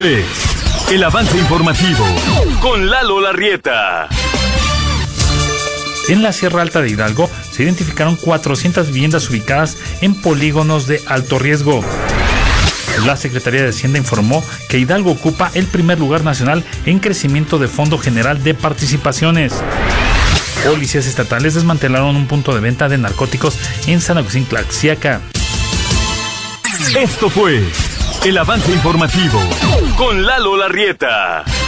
El avance informativo con Lalo Larrieta. En la Sierra Alta de Hidalgo se identificaron 400 viviendas ubicadas en polígonos de alto riesgo. La Secretaría de Hacienda informó que Hidalgo ocupa el primer lugar nacional en crecimiento de Fondo General de Participaciones. Policías estatales desmantelaron un punto de venta de narcóticos en San Agustín Tlaxiaca. Esto fue el avance informativo con Lalo Larrieta.